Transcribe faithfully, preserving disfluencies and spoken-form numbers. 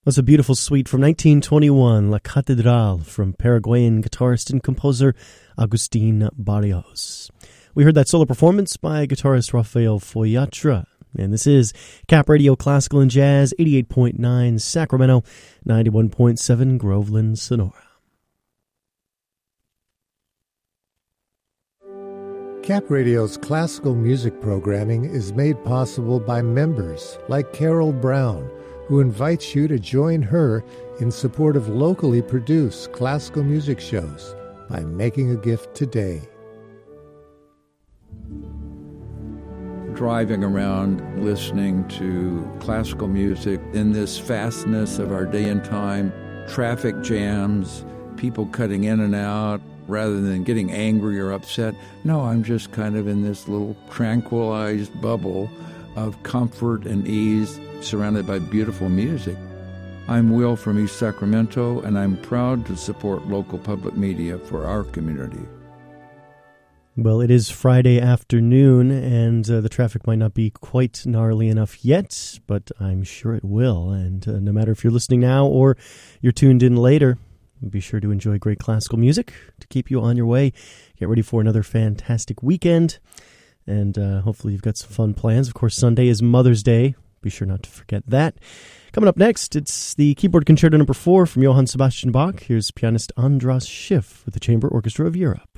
That's a beautiful suite from nineteen twenty-one, La Catedral, from Paraguayan guitarist and composer Agustin Barrios. We heard that solo performance by guitarist Rafael Foyatra. And this is Cap Radio Classical and Jazz, eighty-eight point nine Sacramento, ninety-one point seven Groveland, Sonora. Cap Radio's classical music programming is made possible by members like Carol Brown, who invites you to join her in support of locally produced classical music shows by making a gift today. Driving around listening to classical music in this fastness of our day and time, traffic jams, people cutting in and out, rather than getting angry or upset. No, I'm just kind of in this little tranquilized bubble of comfort and ease, surrounded by beautiful music. I'm Will from East Sacramento, and I'm proud to support local public media for our community. Well, it is Friday afternoon, and uh, the traffic might not be quite gnarly enough yet, but I'm sure it will. And uh, no matter if you're listening now or you're tuned in later, be sure to enjoy great classical music to keep you on your way. Get ready for another fantastic weekend, and uh, hopefully you've got some fun plans. Of course, Sunday is Mother's Day. Be sure not to forget that. Coming up next, it's the Keyboard Concerto number four from Johann Sebastian Bach. Here's pianist Andras Schiff with the Chamber Orchestra of Europe.